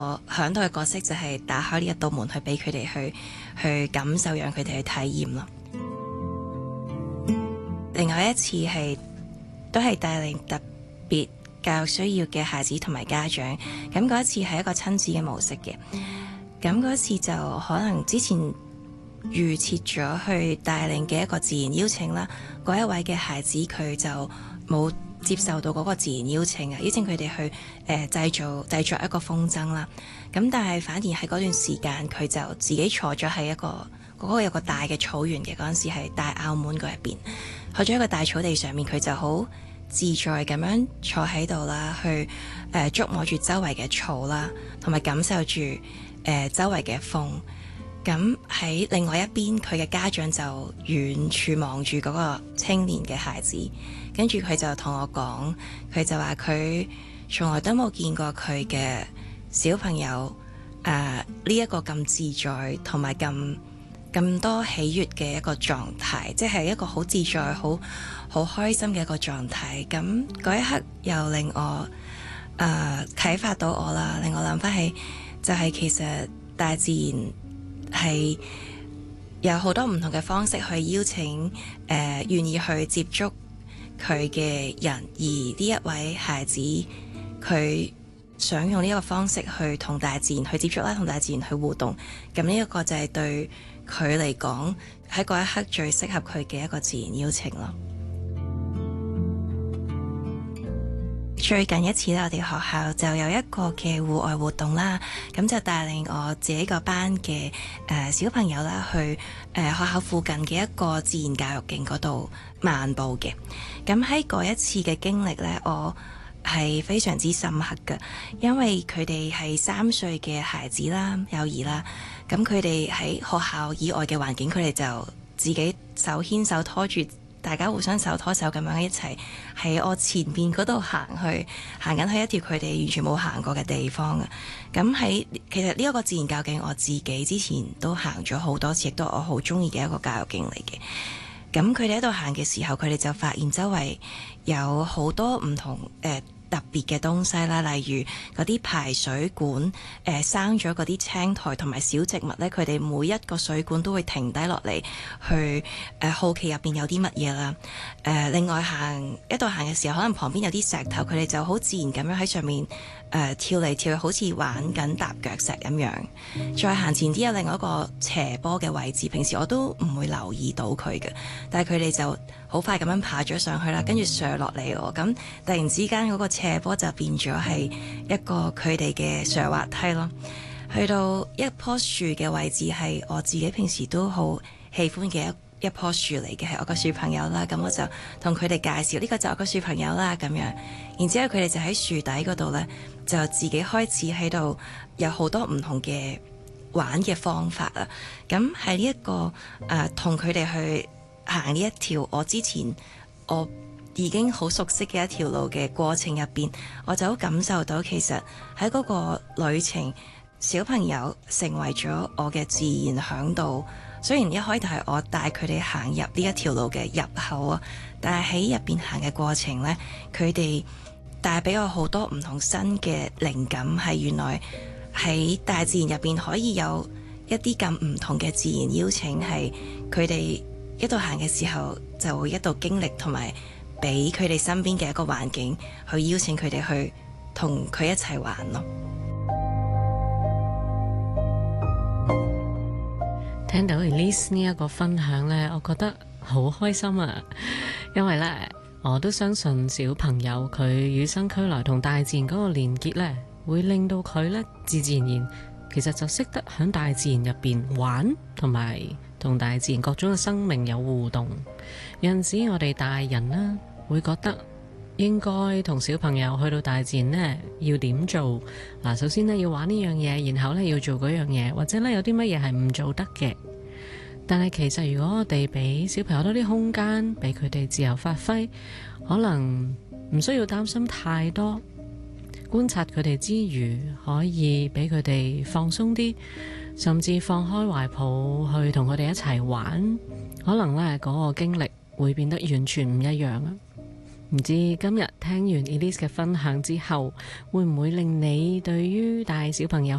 我響到嘅角色就係打開呢一道門，去俾佢哋去感受，讓佢哋去體驗咯。另外一次都係帶領特別教育需要嘅孩子同埋家長，咁嗰一次係一個親子嘅模式嘅。咁嗰次就可能之前預設咗去帶領嘅一個自然邀請啦，嗰一位嘅孩子佢就冇接受到嗰個自然邀請啊，邀請佢哋去製作一個風箏啦。咁但係反而喺嗰段時間，佢就自己坐咗喺嗰個有個大嘅草原嘅，嗰陣時係大澳門嗰一邊，坐咗一個大草地上面，佢就好自在咁樣坐喺度啦，去觸摸住周圍嘅草啦，同埋感受住周圍嘅風。咁喺另外一邊，佢嘅家長就遠處望住嗰個青年嘅孩子，跟住佢就同我講，佢就話佢從來都冇見過佢嘅小朋友呢一個咁自在同埋咁多喜悅嘅一個狀態，即係一個好自在、好開心嘅一個狀態。咁嗰一刻又令我啟發到我啦，令我諗翻起就係其實大自然係有好多唔同嘅方式去邀請願意去接觸佢嘅人，而呢一位孩子佢想用呢一個方式去同大自然去接觸啦，同大自然去互動。咁呢一個就係對佢嚟講喺嗰一刻最適合佢嘅一個自然邀請咯。最近一次咧，我哋學校就有一個嘅戶外活動啦，咁就帶領我自己個班嘅小朋友啦，去學校附近嘅一個自然教育徑嗰度漫步嘅。咁喺嗰一次嘅經歷呢，我係非常之深刻嘅，因為佢哋係3歲嘅孩子啦、幼兒啦，咁佢哋喺學校以外嘅環境，佢哋就自己手牽手拖住，大家互相手拖手咁樣一齊喺我前面嗰度行緊去一條佢哋完全冇行過嘅地方啊！咁其實呢一個自然教育徑，我自己之前都行咗好多次，亦都我好中意嘅一個教育徑嚟嘅。咁佢哋喺度行嘅時候，佢哋就發現周圍有好多唔同特別嘅東西啦，例如嗰啲排水管生咗嗰啲青苔同埋小植物呢，佢哋每一個水管都會停低落嚟去好奇入邊有啲乜嘢啦。另外一度行嘅時候，可能旁邊有啲石頭，佢哋就好自然咁樣喺上面跳嚟跳去，好似玩緊踏腳石咁樣。再行前啲有另外一個斜坡嘅位置，平時我都唔會留意到佢嘅，但係佢哋就好快咁樣爬咗上去啦，跟住上落嚟喎。咁突然之間嗰個斜坡就變咗係一個佢哋嘅上滑梯咯。去到一棵樹嘅位置，係我自己平時都好喜歡嘅一棵樹嚟嘅，係我個樹朋友啦。咁我就同佢哋介紹呢個就我個樹朋友啦咁樣。然之後佢哋就喺樹底嗰度呢，就自己開始喺度有好多唔同嘅玩嘅方法啊。咁喺呢一個同佢哋去行呢一條我之前我已經好熟悉嘅一條路嘅過程入邊，我就好感受到其實喺嗰個旅程，小朋友成為咗我嘅自然響度。雖然一開頭係我帶佢哋行入呢一條路嘅入口啊，但係喺入邊行嘅過程呢，佢哋帶俾我好多唔同新嘅靈感，係原來喺大自然入邊可以有一啲咁唔同嘅自然邀請，係佢哋一度行嘅時候就會一度經歷，同埋俾佢哋身邊嘅一個環境去邀請佢哋去同佢一齊玩咯。 聽到 Elise 呢一個分享呢，我覺得好開心啊！因為呢，我都相信小朋友佢與生俱來同大自然嗰個連結呢，會令到佢呢自然其實就識得喺大自然入邊玩，同埋同大自然各種嘅生命有互動。有陣時我哋大人呢，會覺得應該同小朋友去到大自然呢，要點做？嗱，首先呢，要玩呢樣嘢，然後呢，要做嗰樣嘢，或者呢，有啲乜嘢係唔做得嘅。但係其實如果我哋俾小朋友多啲空間，俾佢哋自由發揮，可能唔需要擔心太多，觀察佢哋之餘，可以俾佢哋放鬆啲，甚至放開懷抱去同佢哋一齊玩，可能呢嗰個經歷會變得完全唔一樣啊！ 唔知今日聽完 Elise 嘅分享之後，會唔會令你對於帶小朋友